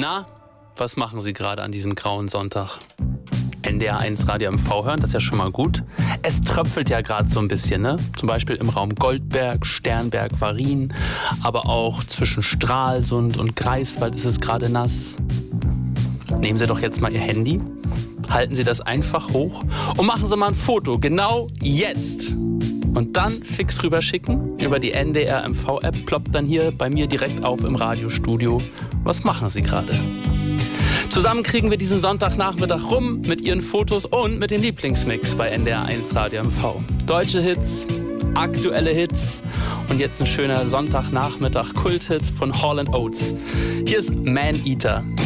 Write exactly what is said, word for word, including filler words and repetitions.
Na, was machen Sie gerade an diesem grauen Sonntag? N D R eins Radio M V hören, das ist ja schon mal gut. Es tröpfelt ja gerade so ein bisschen, ne? Zum Beispiel im Raum Goldberg, Sternberg, Varin, aber auch zwischen Stralsund und Greifswald ist es gerade nass. Nehmen Sie doch jetzt mal Ihr Handy, halten Sie das einfach hoch und machen Sie mal ein Foto, genau jetzt. Und dann fix rüberschicken über die N D R M V-App, ploppt dann hier bei mir direkt auf im Radiostudio. Was machen Sie gerade? Zusammen kriegen wir diesen Sonntagnachmittag rum mit Ihren Fotos und mit den Lieblingsmix bei N D R eins Radio M V. Deutsche Hits, aktuelle Hits und jetzt ein schöner Sonntagnachmittag Kulthit von Hall and Oates. Hier ist Man Eater.